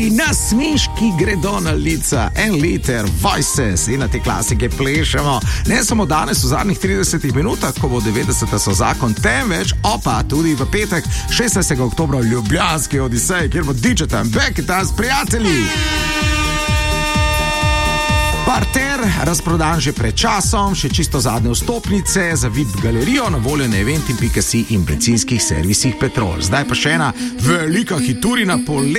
Na smiški gredo na lica, en liter, Voices in na te klasike plešemo. Ne samo danes v zadnjih 30 minutah, ko bo 90. so zakon, temveč opa tudi v petek 16. oktobra v Ljubljanski Odiseji, kjer bo Digital Becketa s prijatelji. Parter, razprodan že pred časom, še čisto zadnje vstopnice za VIP galerijo na voljo na eventim.si in bencinskih servisih Petrol. Zdaj pa še ena velika hiturina poleti.